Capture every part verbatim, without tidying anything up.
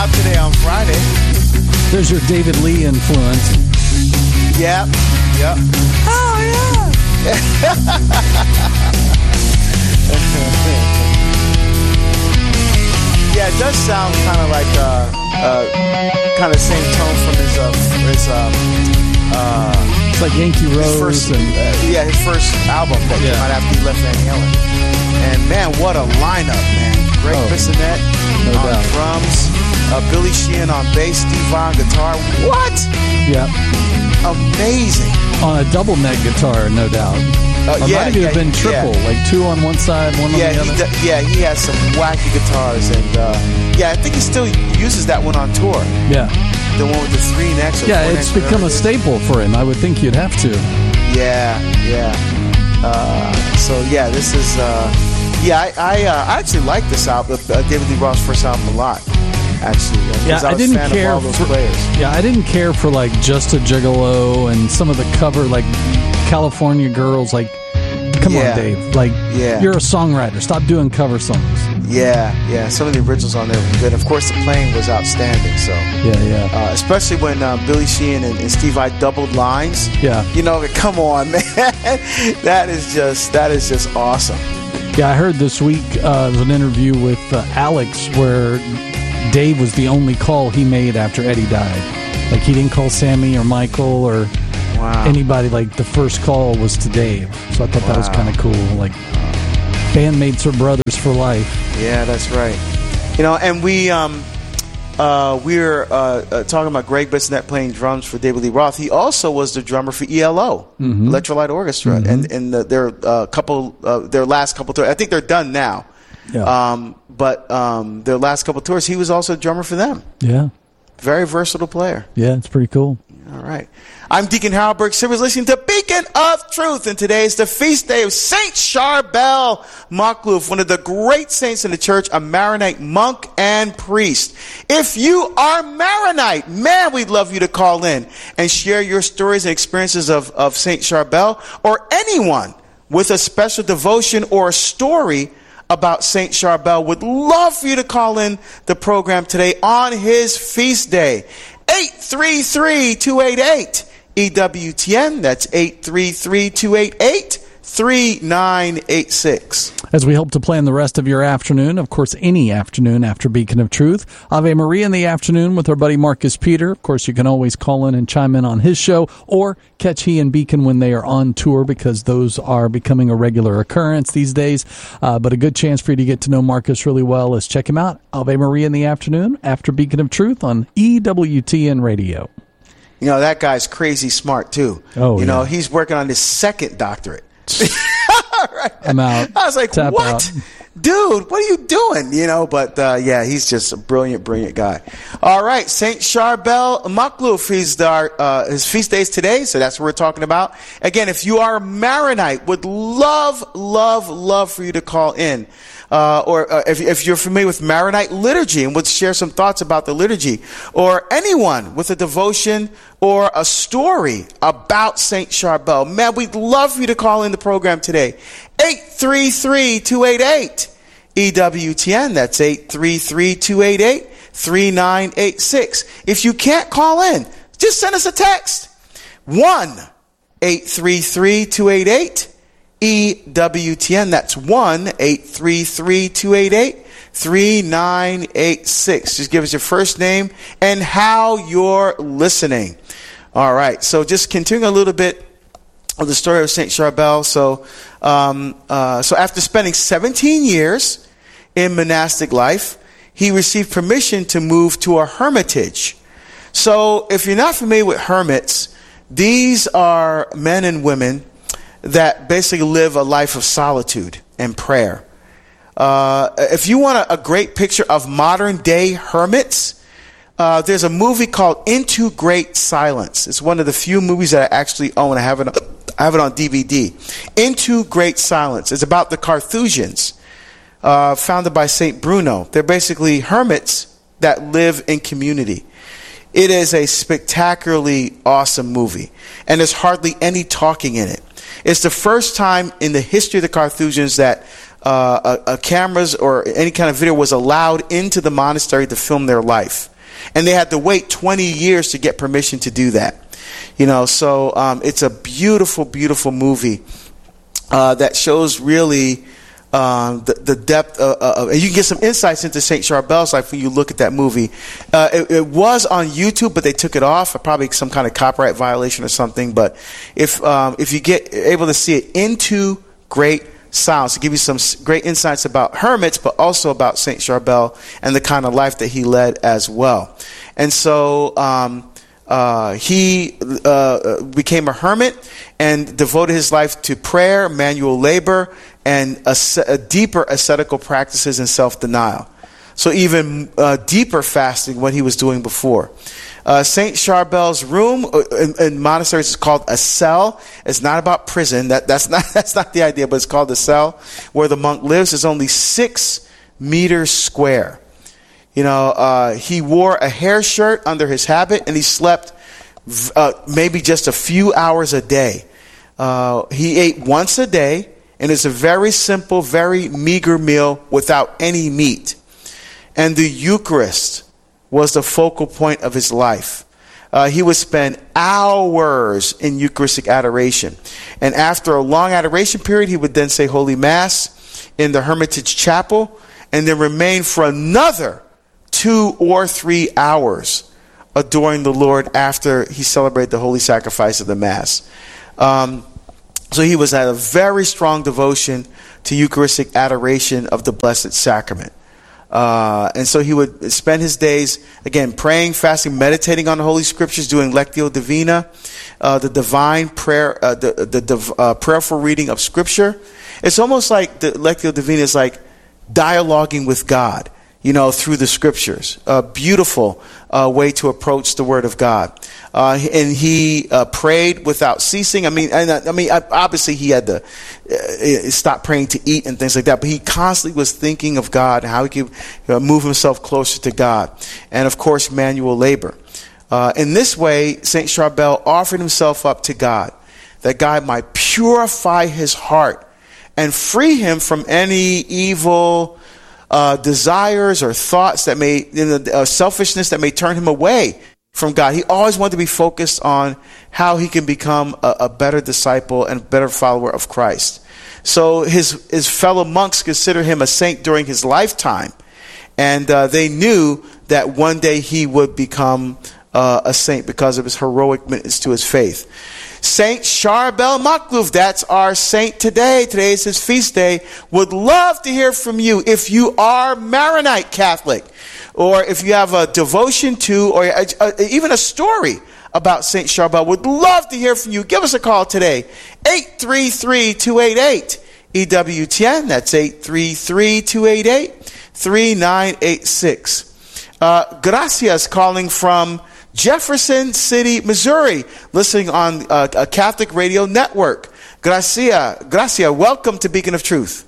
out today on Friday. There's your David Lee influence. Yep. Yep. Oh, yeah. Yeah, it does sound kind of like uh, uh, kind of same tone from his uh, his um, uh, it's like Yankee Rose first, and uh, yeah, his first album that yeah. came out after he left Van Halen. And man, what a lineup, man! Greg oh, Bissonette no on doubt. drums, uh, Billy Sheehan on bass, Steve Vai on guitar. What? Yeah, amazing. On a double neck guitar, no doubt. Uh, or yeah, might even yeah, have been triple, yeah. like two on one side, one yeah, on the he other. D- yeah, he has some wacky guitars, and uh, yeah, I think he still uses that one on tour. Yeah, the one with the three necks. Or yeah, four it's necks, become a staple for him. I would think you'd have to. Yeah, yeah. Uh, so yeah, this is. Uh, yeah, I I, uh, I actually like this album, uh, David Lee Roth's first album, a lot. Actually, uh, yeah, I, I was didn't a fan care of all those for. players. Yeah, I didn't care for like Just a Gigolo and some of the cover like California Girls. Like, come yeah. on, Dave. Like, yeah. you're a songwriter. Stop doing cover songs. Yeah, yeah. Some of the originals on there were good. Of course, the playing was outstanding. So yeah, yeah. Uh, especially when uh, Billy Sheehan and, and Steve Vai doubled lines. Yeah. You know, come on, man. that is just that is just awesome. Yeah, I heard this week uh, was an interview with uh, Alex where Dave was the only call he made after Eddie died. Like, he didn't call Sammy or Michael or wow. anybody. Like, the first call was to Dave. So I thought wow. that was kind of cool. Like, bandmates are brothers for life. Yeah, that's right. You know, and we um, uh, we were uh, uh, talking about Greg Bissonette playing drums for David Lee Roth. He also was the drummer for E L O, mm-hmm. Electrolyte Orchestra, mm-hmm. and and the, their uh, couple, uh, their last couple tours. I think they're done now. Yeah. Um, but um, their last couple tours, he was also a drummer for them. Yeah. Very versatile player. Yeah, it's pretty cool. All right. I'm Deacon Harold Burke Simmons, listening to Beacon of Truth, and today is the feast day of Saint Charbel Makhlouf, one of the great saints in the church, a Maronite monk and priest. If you are Maronite, man, we'd love you to call in and share your stories and experiences of, of Saint Charbel, or anyone with a special devotion or a story about Saint Charbel would love for you to call in the program today on his feast day. eight three three, two eight eight, E W T N. That's eight three three, two eight eight, three nine eight six. As we hope to plan the rest of your afternoon, of course, any afternoon after Beacon of Truth, Ave Maria in the afternoon with our buddy Marcus Peter. Of course, you can always call in and chime in on his show, or catch he and Beacon when they are on tour, because those are becoming a regular occurrence these days. Uh, but a good chance for you to get to know Marcus really well is check him out, Ave Maria in the afternoon after Beacon of Truth on E W T N Radio. You know, that guy's crazy smart, too. Oh, You know, yeah. he's working on his second doctorate. Right. I'm out. I was like, Tap what? out. Dude, what are you doing? You know, but uh, yeah, he's just a brilliant, brilliant guy. All right, Saint Charbel Makhlouf, he's our, uh, his feast days today, so that's what we're talking about. Again, if you are a Maronite, would love, love, love for you to call in. Uh, or uh, if, if you're familiar with Maronite liturgy and would share some thoughts about the liturgy, or anyone with a devotion or a story about Saint Charbel, man, we'd love for you to call in the program today. eight three three, two eight eight, E W T N. That's eight three three, two eight eight, three nine eight six. If you can't call in, just send us a text. one eight three three, two eight eight, E W T N. That's one eight three three, two eight eight, three nine eight six. Just give us your first name and how you're listening. All right. So just continuing a little bit of the story of Saint Charbel. So, um, uh, so after spending seventeen years in monastic life, he received permission to move to a hermitage. So if you're not familiar with hermits, these are men and women that basically live a life of solitude and prayer. Uh, if you want a, a great picture of modern day hermits, uh, there's a movie called Into Great Silence. It's one of the few movies that I actually own. I have it, I have it on D V D. Into Great Silence. It's about the Carthusians, uh, founded by Saint Bruno. They're basically hermits that live in community. It is a spectacularly awesome movie, and there's hardly any talking in it. It's the first time in the history of the Carthusians that uh, a, a cameras or any kind of video was allowed into the monastery to film their life. And they had to wait twenty years to get permission to do that. You know, so um, it's a beautiful, beautiful movie uh, that shows really um, the, the depth of, of, and you can get some insights into Saint Charbel's life when you look at that movie. Uh, it, it was on YouTube, but they took it off, probably some kind of copyright violation or something. But if um, if you get able to see it, Into Great Silence, to give you some great insights about hermits, but also about Saint Charbel and the kind of life that he led as well. And so um, uh, he uh, became a hermit and devoted his life to prayer, manual labor, and a, a deeper ascetical practices and self-denial. So even uh, deeper fasting what he was doing before. Uh, Saint Charbel's room in, in monasteries is called a cell. It's not about prison. That, that's not that's not the idea, but it's called a cell. Where the monk lives is only six meters square. You know, uh, he wore a hair shirt under his habit, and he slept uh, maybe just a few hours a day. Uh, he ate once a day, and it's a very simple, very meager meal without any meat. And the Eucharist was the focal point of his life. Uh, he would spend hours in Eucharistic adoration. And after a long adoration period, he would then say Holy Mass in the Hermitage Chapel and then remain for another two or three hours adoring the Lord after he celebrated the Holy Sacrifice of the Mass. Um, so he was at a very strong devotion to Eucharistic adoration of the Blessed Sacrament. Uh, and so he would spend his days, again, praying, fasting, meditating on the Holy Scriptures, doing Lectio Divina, uh, the divine prayer, uh, the, the, the uh, prayerful reading of Scripture. It's almost like the Lectio Divina is like dialoguing with God, you know, through the Scriptures. A beautiful uh, way to approach the Word of God. Uh, and he uh, prayed without ceasing. I mean, and, I mean, obviously he had to uh, stop praying to eat and things like that. But he constantly was thinking of God and how he could uh, move himself closer to God. And of course, manual labor. Uh, in this way, Saint Charbel offered himself up to God, that God might purify his heart and free him from any evil uh, desires or thoughts that may, you know, uh, selfishness that may turn him away from God. He always wanted to be focused on how he can become a, a better disciple and better follower of Christ. So his his fellow monks consider him a saint during his lifetime, and uh, they knew that one day he would become uh, a saint because of his heroic witness to his faith. Saint Charbel Makhlouf, that's our saint today. Today is his feast day. Would love to hear from you if you are Maronite Catholic, or if you have a devotion to, or a, a, even a story about Saint Charbel. Would love to hear from you. Give us a call today, eight three three, two eight eight, E W T N. That's eight three three, two eight eight, three nine eight six. Uh, Gracia's calling from Jefferson City, Missouri, listening on uh, a Catholic radio network. Gracia, Gracia, welcome to Beacon of Truth.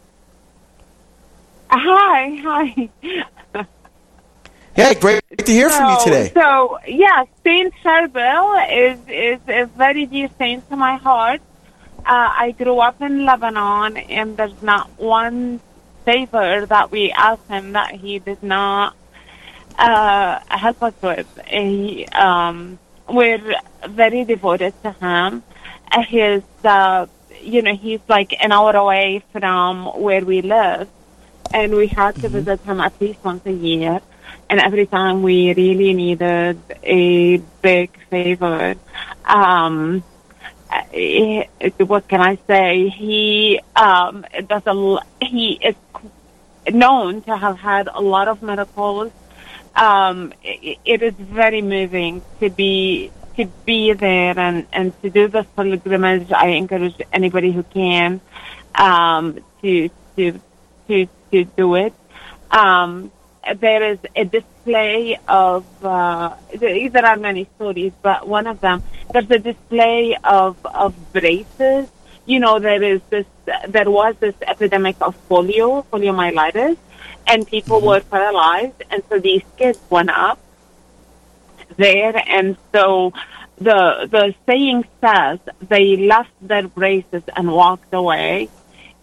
Hi, hi. Hey, great to hear so, from you today. So, yeah, Saint Charbel is, is a very dear saint to my heart. Uh, I grew up in Lebanon, and there's not one favor that we asked him that he did not uh, help us with. He, um, we're very devoted to him. His, uh, you know, he's like an hour away from where we live, and we had to mm-hmm. visit him at least once a year. And every time we really needed a big favor, um, it, it, what can I say? He um, does a, he is known to have had a lot of miracles. Um, it, it is very moving to be to be there and, and to do this pilgrimage. I encourage anybody who can um, to to to to do it. Um, There is a display of, uh, there are many stories, but one of them, there's a display of, of braces. You know, there is this, there was this epidemic of polio, poliomyelitis, and people mm-hmm. were paralyzed, and so these kids went up there, and so the, the saying says they left their braces and walked away,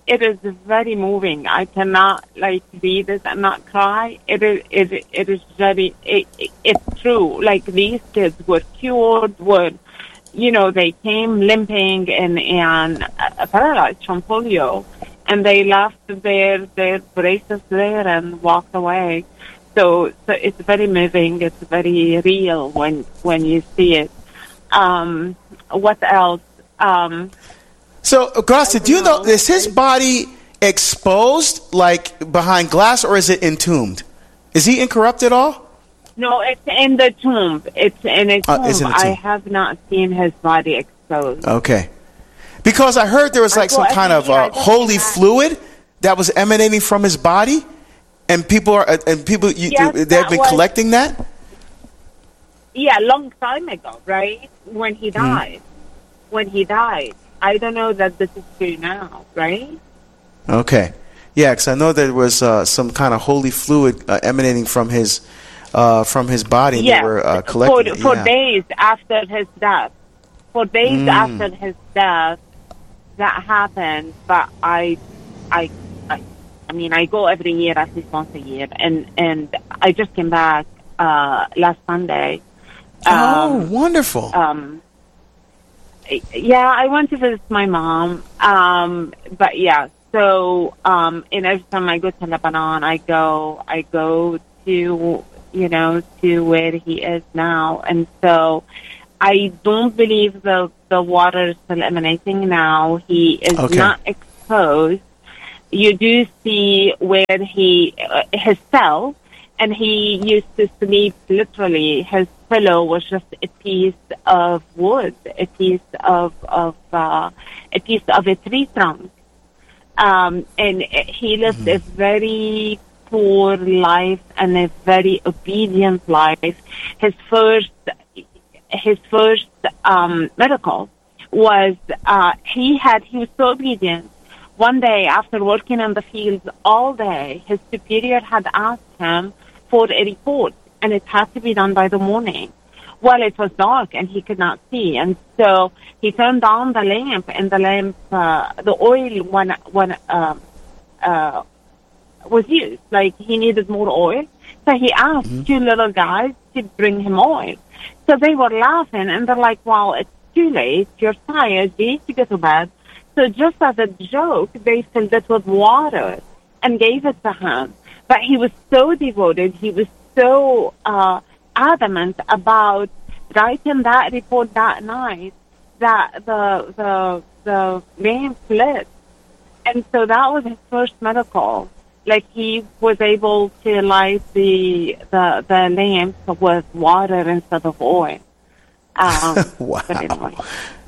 it is very moving. I cannot like read it and not cry. It is it it is very it, it, it's true. Like these kids were cured, were you know they came limping and and uh, paralyzed from polio, and they left their their braces there and walked away. So so it's very moving. It's very real when when you see it. Um, what else? Um, So, Gracia, do you know, is his body exposed, like, behind glass, or is it entombed? Is he incorrupted at all? No, it's in the tomb. It's in a tomb. Uh, it's in the tomb. I have not seen his body exposed. Okay. Because I heard there was, like, I some go kind of every year, uh, I just holy do that. fluid that was emanating from his body, and people are, and people, you, Yes, they've that been was- collecting that? Yeah, long time ago, right? When he Mm-hmm. died. When he died. I don't know that this is true now, right? Okay. Yeah, because I know there was uh, some kind of holy fluid uh, emanating from his uh, from his body, and Yes. they were uh, for, collecting it. for yeah. days after his death. For days Mm. after his death, that happened. But I, I, I, I mean, I go every year, at least once a year, and and I just came back uh, last Sunday. Oh, Um, wonderful. um, yeah, I went to visit my mom. Um, but yeah, so um, and every time I go to Lebanon, I go, I go to, you know, to where he is now, and so I don't believe the the water is still emanating now. He is Okay. not exposed. You do see where he uh, his cell. And he used to sleep literally. His pillow was just a piece of wood, a piece of of uh, a piece of a tree trunk. Um, and he lived mm-hmm. a very poor life and a very obedient life. His first his first um, miracle was uh, he had he was so obedient. One day, after working in the fields all day, his superior had asked him for a report, and it had to be done by the morning. Well, it was dark, and he could not see, and so he turned on the lamp, and the lamp, uh, the oil, when when uh, uh, was used, like he needed more oil, so he asked mm-hmm. two little guys to bring him oil. So they were laughing, and they're like, "Well, it's too late. You're tired. You need to go to bed." So just as a joke, they filled it with water and gave it to him. But he was so devoted, he was so uh, adamant about writing that report that night that the the the lamp lit. And so that was his first miracle. Like he was able to light the the, the lamp with water instead of oil. Um, wow. Anyway.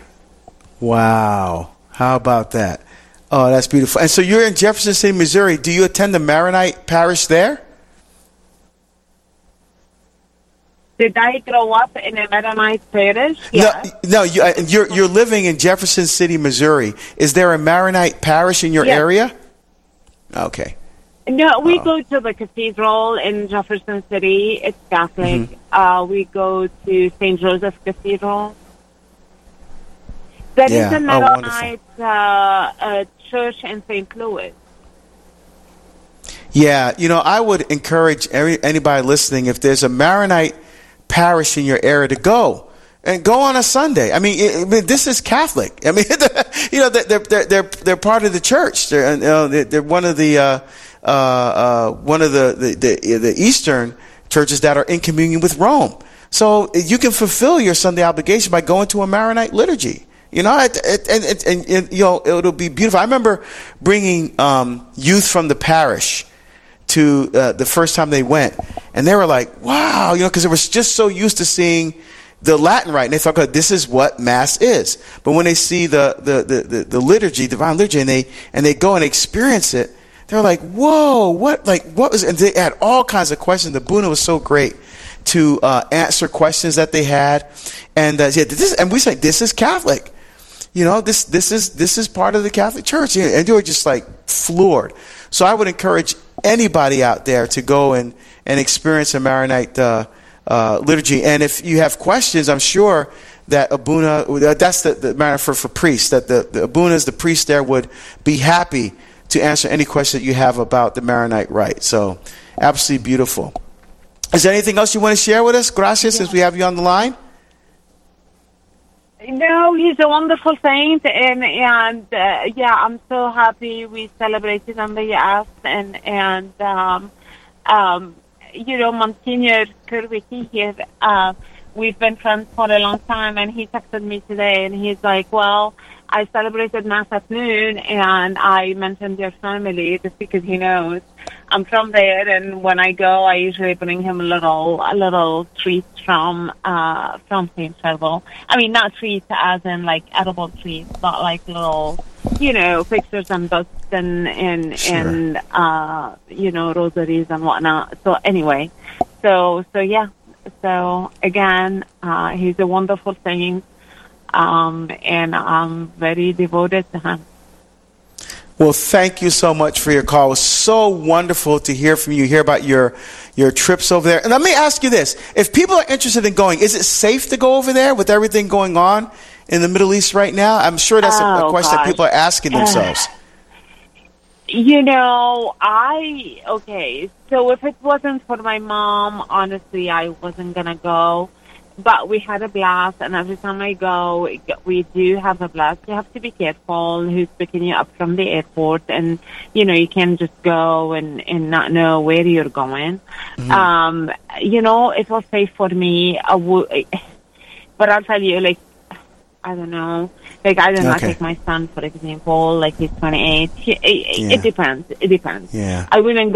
Wow. How about that? Oh, that's beautiful. And so you're in Jefferson City, Missouri. Do you attend the Maronite parish there? Did I grow up in a Maronite parish? Yes. No, no. You, uh, you're you're living in Jefferson City, Missouri. Is there a Maronite parish in your Yes. area? Okay. No, we Oh. go to the cathedral in Jefferson City. It's Catholic. Mm-hmm. Uh, we go to Saint Joseph Cathedral. There Yeah. is a Oh, Maronite uh, uh, church in Saint Louis. Yeah, you know, I would encourage every, anybody listening, if there's a Maronite parish in your area, to go and go on a Sunday. I mean, it, I mean this is Catholic. I mean, you know, they're they're they're they're part of the church. They're you know, they're one of the uh, uh, uh, one of the, the the the Eastern churches that are in communion with Rome. So you can fulfill your Sunday obligation by going to a Maronite liturgy. You know, it, it, and, and, and, and you know, it'll be beautiful. I remember bringing um, youth from the parish to uh, the first time they went, and they were like, "Wow!" You know, because they were just so used to seeing the Latin rite, and they thought, "Okay, this is what Mass is." But when they see the the, the, the the liturgy, divine liturgy, and they and they go and experience it, they're like, "Whoa! What? Like, what was?" And they had all kinds of questions. The Buna was so great to uh, answer questions that they had, and uh, yeah, this and we say this is Catholic. You know, this this is this is part of the Catholic Church, and they were just like floored. So I would encourage anybody out there to go and, and experience a Maronite uh, uh, liturgy. And if you have questions, I'm sure that Abuna, that's the, the matter for, for priests, that the, the Abunas, the priest there, would be happy to answer any question that you have about the Maronite rite. So, absolutely beautiful. Is there anything else you want to share with us, Gracia, since we have you on the line? No, he's a wonderful saint, and and uh, yeah, I'm so happy we celebrated on the yes, and and um, um, you know, Monsignor Kurwicki here. Uh, we've been friends for a long time, and he texted me today, and he's like, "Well, I celebrated Mass at noon, and I mentioned your family just because he knows I'm from there, and when I go, I usually bring him a little, a little treat from, uh, from Saint Charbel. I mean, not treats as in like edible treats, but like little, you know, pictures and books and, and, Sure. and, uh, you know, rosaries and whatnot. So anyway, so, so yeah. So again, uh, he's a wonderful saint, um, and I'm very devoted to him. Well, thank you so much for your call. It was so wonderful to hear from you, hear about your your trips over there. And let me ask you this. If people are interested in going, is it safe to go over there with everything going on in the Middle East right now? I'm sure that's a, Oh, a question gosh. that people are asking themselves. You know, I, okay, so if it wasn't for my mom, honestly, I wasn't going to go. But we had a blast, and every time I go, we do have a blast. You have to be careful who's picking you up from the airport, and, you know, you can't just go and, and not know where you're going. Mm-hmm. Um, you know, it was safe for me. I w- but I'll tell you, like, I don't know. Like, I did not Okay. take my son, for example. Like, he's twenty-eight. He, it, Yeah. it depends. It depends. Yeah. I wouldn't